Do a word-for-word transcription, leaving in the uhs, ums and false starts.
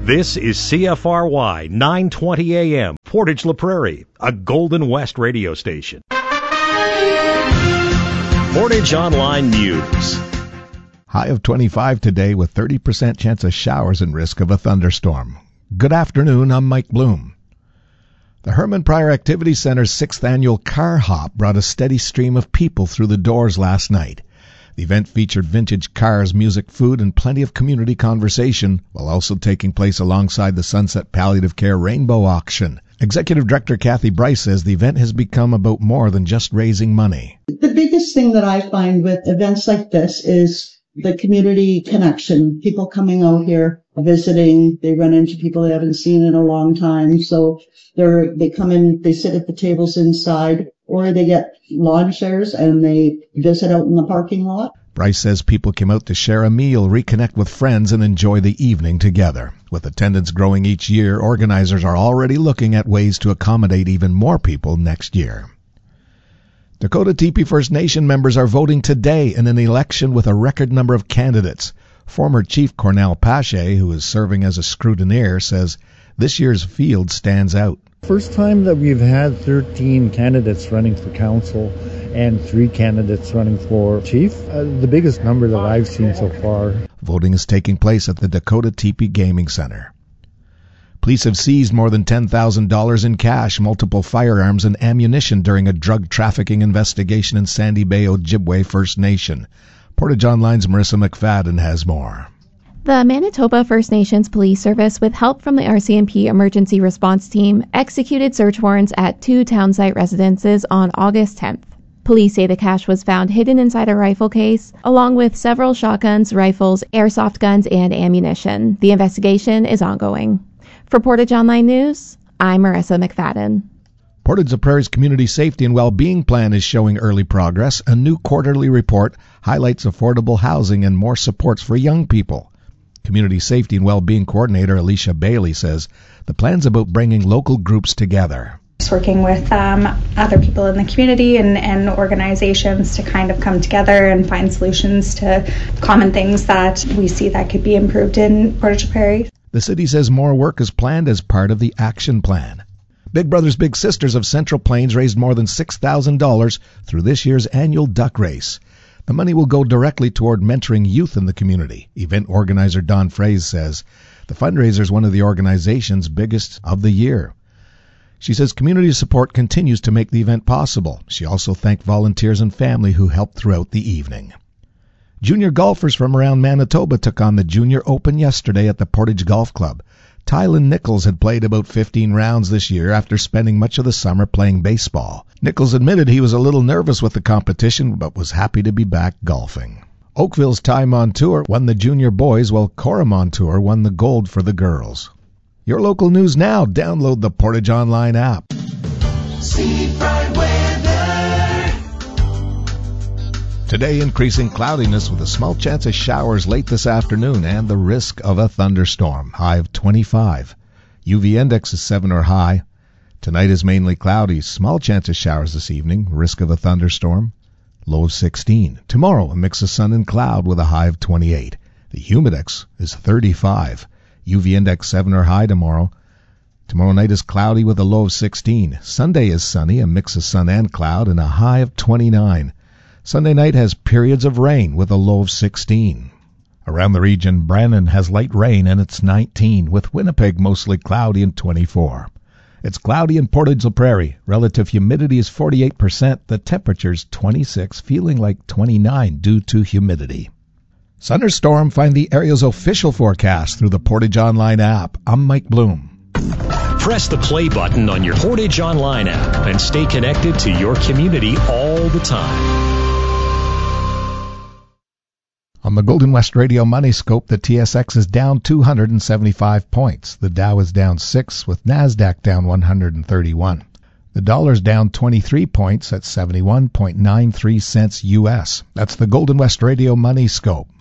This is C F R Y nine twenty A M, Portage La Prairie, a Golden West radio station. Portage Online News. High of twenty-five today with thirty percent chance of showers and risk of a thunderstorm. Good afternoon, I'm Mike Bloom. The Herman Pryor Activity Center's sixth annual Car Hop brought a steady stream of people through the doors last night. The event featured vintage cars, music, food, and plenty of community conversation, while also taking place alongside the Sunset Palliative Care Rainbow Auction. Executive Director Kathy Bryce says the event has become about more than just raising money. The biggest thing that I find with events like this is the community connection. People coming out here, visiting, they run into people they haven't seen in a long time. So they're, they come in, they sit at the tables inside, or they get lawn chairs and they visit out in the parking lot. Bryce says people came out to share a meal, reconnect with friends, and enjoy the evening together. With attendance growing each year, organizers are already looking at ways to accommodate even more people next year. Dakota Teepee First Nation members are voting today in an election with a record number of candidates. Former Chief Cornell Pache, who is serving as a scrutineer, says this year's field stands out. First time that we've had thirteen candidates running for council and three candidates running for chief. Uh, the biggest number that I've seen so far. Voting is taking place at the Dakota Teepee Gaming Center. Police have seized more than ten thousand dollars in cash, multiple firearms, and ammunition during a drug trafficking investigation in Sandy Bay, Ojibwe First Nation. Portage Online's Marissa McFadden has more. The Manitoba First Nations Police Service, with help from the R C M P Emergency Response Team, executed search warrants at two townsite residences on August tenth. Police say the cash was found hidden inside a rifle case, along with several shotguns, rifles, airsoft guns, and ammunition. The investigation is ongoing. For Portage Online News, I'm Marissa McFadden. Portage La Prairie's Community Safety and Wellbeing Plan is showing early progress. A new quarterly report highlights affordable housing and more supports for young people. Community Safety and Wellbeing Coordinator Alicia Bailey says the plan's about bringing local groups together. Just working with um, other people in the community and, and organizations to kind of come together and find solutions to common things that we see that could be improved in Portage La Prairie. The city says more work is planned as part of the action plan. Big Brothers Big Sisters of Central Plains raised more than six thousand dollars through this year's annual duck race. The money will go directly toward mentoring youth in the community. Event organizer Don Fraze says the fundraiser is one of the organization's biggest of the year. She says community support continues to make the event possible. She also thanked volunteers and family who helped throughout the evening. Junior golfers from around Manitoba took on the Junior Open yesterday at the Portage Golf Club. Tylen Nichols had played about fifteen rounds this year after spending much of the summer playing baseball. Nichols admitted he was a little nervous with the competition, but was happy to be back golfing. Oakville's Ty Montour won the junior boys, while Cora Montour won the gold for the girls. Your local news now. Download the Portage Online app. Seafront weather. Today, increasing cloudiness with a small chance of showers late this afternoon and the risk of a thunderstorm. High of twenty-five. U V index is seven or high. Tonight is mainly cloudy. Small chance of showers this evening. Risk of a thunderstorm. Low of sixteen. Tomorrow, a mix of sun and cloud with a high of twenty-eight. The humidex is thirty-five. U V index seven or high tomorrow. Tomorrow night is cloudy with a low of sixteen. Sunday is sunny, a mix of sun and cloud, and a high of twenty-nine. Sunday night has periods of rain with a low of sixteen. Around the region, Brandon has light rain and it's nineteen, with Winnipeg mostly cloudy and twenty-four. It's cloudy in Portage La Prairie. Relative humidity is forty-eight percent. The temperature's twenty-six, feeling like twenty-nine due to humidity. Thunderstorm, find the area's official forecast through the Portage Online app. I'm Mike Bloom. Press the play button on your Portage Online app and stay connected to your community all the time. On the Golden West Radio Money Scope, the T S X is down two hundred seventy-five points. The Dow is down six, with NASDAQ down one hundred thirty-one. The dollar's down twenty-three points at seventy-one point nine three cents U S. That's the Golden West Radio Money Scope.